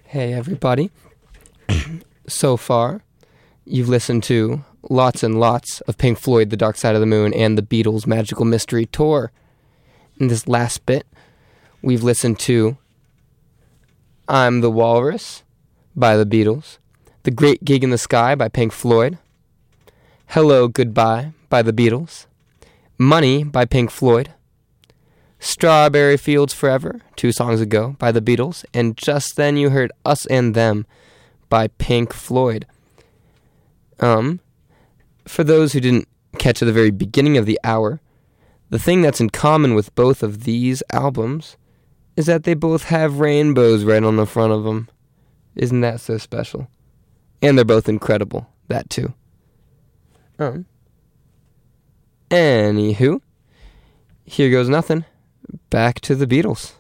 Hey, everybody. So far, you've listened to lots and lots of Pink Floyd, The Dark Side of the Moon, and the Beatles' Magical Mystery Tour. In this last bit, we've listened to I'm the Walrus by the Beatles, The Great Gig in the Sky by Pink Floyd, Hello, Goodbye by the Beatles, Money by Pink Floyd, Strawberry Fields Forever, 2 songs ago, by the Beatles, and just then you heard Us and Them by Pink Floyd. For those who didn't catch at the very beginning of the hour, the thing that's in common with both of these albums is that they both have rainbows right on the front of them. Isn't that so special? And they're both incredible, that too. Anywho, here goes nothing. Back to the Beatles.